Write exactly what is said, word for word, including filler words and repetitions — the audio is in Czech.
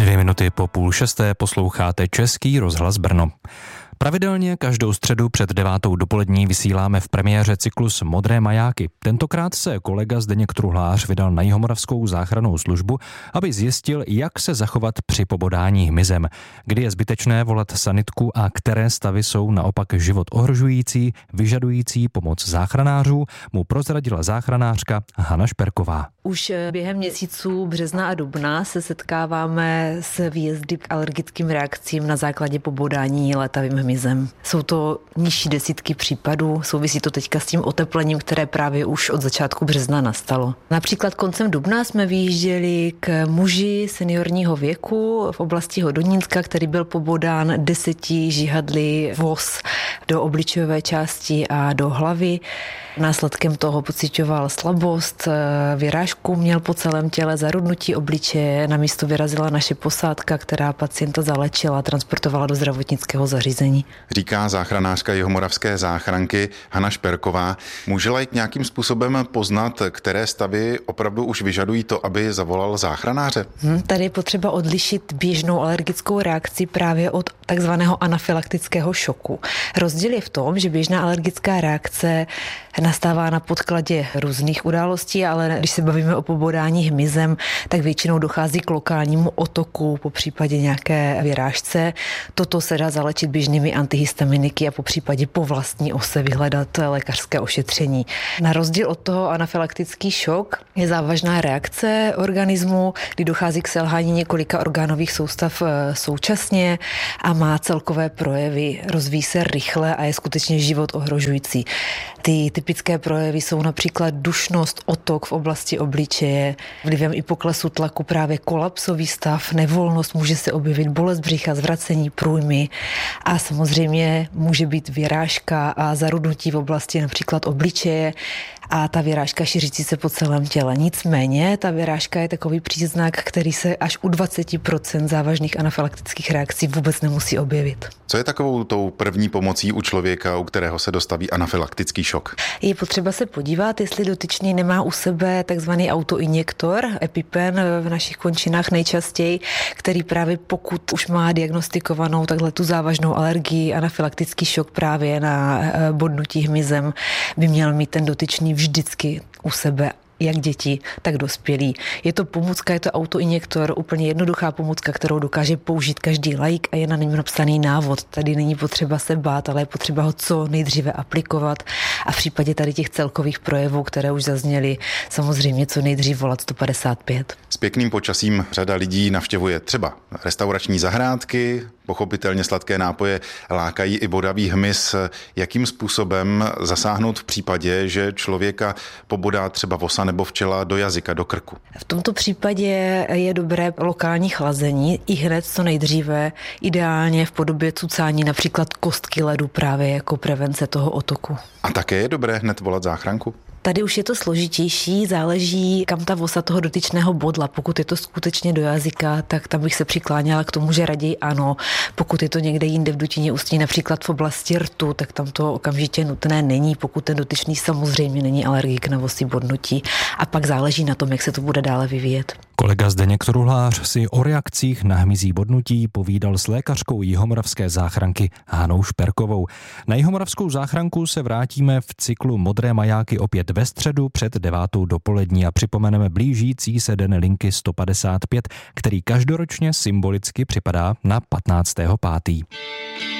Dvě minuty po půl šesté posloucháte Český rozhlas Brno. Pravidelně každou středu před devátou dopolední vysíláme v premiéře cyklus Modré majáky. Tentokrát se kolega Zdeněk Truhlář vydal na Jihomoravskou záchrannou službu, aby zjistil, jak se zachovat při pobodání hmyzem, kdy je zbytečné volat sanitku a které stavy jsou naopak život ohrožující, vyžadující pomoc záchranářů, mu prozradila záchranářka Hana Šperková. Už během měsíců března a dubna se setkáváme s výjezdy k alergickým reakcím na základě pobodání létavým hmyzem. Jsou to nižší desítky případů, souvisí to teďka s tím oteplením, které právě už od začátku března nastalo. Například koncem dubna jsme vyjížděli k muži seniorního věku v oblasti Hodonínska, který byl pobodán deseti žihadly voz do obličejové části a do hlavy. Následkem toho pociťoval slabost, vyrážku měl po celém těle, zarudnutí obličeje. Na místo vyrazila naše posádka, která pacienta zalečila a transportovala do zdravotnického zařízení. Říká záchranářka Jihomoravské záchranky Hana Šperková. Může laik nějakým způsobem poznat, které stavy opravdu už vyžadují to, aby zavolal záchranáře? Hmm, tady je potřeba odlišit běžnou alergickou reakci právě od takzvaného anafylaktického šoku. Rozdíl je v tom, že běžná alergická reakce nastává na podkladě různých událostí, ale když se bavíme o pobodání hmyzem, tak většinou dochází k lokálnímu otoku, po případě nějaké vyrážce. Toto se dá zalečit běžnými antihistaminiky a po případě po vlastní ose vyhledat lékařské ošetření. Na rozdíl od toho anafylaktický šok je závažná reakce organismu, kdy dochází k selhání několika orgánových soustav současně a má celkové projevy, rozvíjí se rychle a je skutečně život ohrožující. Ty typické projevy jsou například dušnost, otok v oblasti obličeje, vlivem i poklesu tlaku právě kolapsový stav, nevolnost, může se objevit bolest břicha, zvracení průjmy a samozřejmě může být vyrážka a zarudnutí v oblasti například obličeje a ta vyrážka šířící se po celém těle. Nicméně ta vyrážka je takový příznak, který se až u dvacet procent závažných anafylaktických reakcí vůbec nemusí objevit. Co je takovou tou první pomocí u člověka, u kterého se dostaví anafylaktický šok? Je potřeba se podívat, jestli dotyčný nemá u sebe takzvaný autoinjektor, EpiPen v našich končinách nejčastěji, který právě pokud už má diagnostikovanou takhle tu závažnou alergii, anafylaktický šok právě na bodnutí hmyzem, by měl mít ten dotyčný vždycky u sebe, jak děti, tak dospělí. Je to pomůcka, je to autoinjektor, úplně jednoduchá pomůcka, kterou dokáže použít každý laik a je na něm napsaný návod. Tady není potřeba se bát, ale je potřeba ho co nejdříve aplikovat a v případě tady těch celkových projevů, které už zazněly, samozřejmě co nejdřív volat sto padesát pět. S pěkným počasím řada lidí navštěvuje třeba restaurační zahrádky, pochopitelně sladké nápoje lákají i bodavý hmyz. Jakým způsobem zasáhnout v případě, že člověka pobodá třeba vosa nebo včela do jazyka, do krku? V tomto případě je dobré lokální chlazení i hned co nejdříve, ideálně v podobě cucání například kostky ledu právě jako prevence toho otoku. A také je dobré hned volat záchranku? Tady už je to složitější, záleží, kam ta vosa toho dotyčného bodla. Pokud je to skutečně do jazyka, tak tam bych se přikláněla k tomu, že raději ano. Pokud je to někde jinde v dutině ústní, například v oblasti rtu, tak tam to okamžitě nutné není, pokud ten dotyčný samozřejmě není alergik na vosí bodnutí. A pak záleží na tom, jak se to bude dále vyvíjet. Kolega Zdeněk Truhlář si o reakcích na hmyzí bodnutí povídal s lékařkou Jihomoravské záchranky Hanou Šperkovou. Na Jihomoravskou záchranku se vrátíme v cyklu Modré majáky opět ve středu před devátou dopolední a připomeneme blížící se den linky sto padesát pět, který každoročně symbolicky připadá na patnáctého pátého